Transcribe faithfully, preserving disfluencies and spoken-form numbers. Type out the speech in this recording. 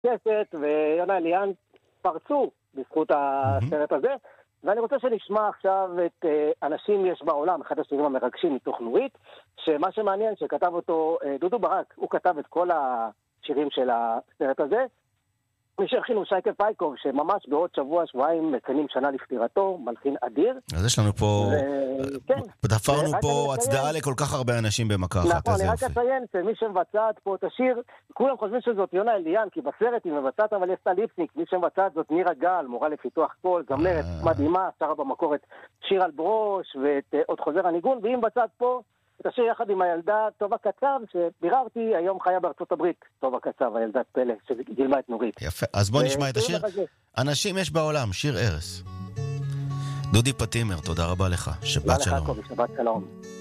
קסת ויונה אליאן פרצו בזכות הסרט הזה, ואני רוצה שנשמע עכשיו את אנשים יש בעולם, אחד השירים המרגשים מתוך נורית, שמה שמעניין שכתב אותו דודו ברק, הוא כתב את כל השירים של הסרט הזה, מי שהכינו שייקה פייקוב, שממש בעוד שבוע, שבועיים מציינים שנה לפטירתו, מלחין אדיר. אז יש לנו פה, דפרנו פה הצדעה לכל כך הרבה אנשים במכה אחת. נכון, אני רק אציין שמי שמבצעת פה את השיר, כולם חושבים שזאת יונה אליאן, כי בסרט היא מבצעת אבל יסתה ליפניק, מי שמבצעת זאת נירה גל, מורה לפיתוח קול, זמרת מדהימה, שרה במקור את שיר על ברוש ואת עוד חוזר הניגון, והיא מבצעת פה את השיר יחד עם הילדה טובה קצב, שביררתי, היום חיה בארצות הברית, טובה קצב, הילדת פלא, שגילמה את נורית. יפה, אז בוא נשמע את השיר. אנשים יש בעולם, שיר ארס. דודי פטימר, תודה רבה לך, שבת שלום. שבת שלום.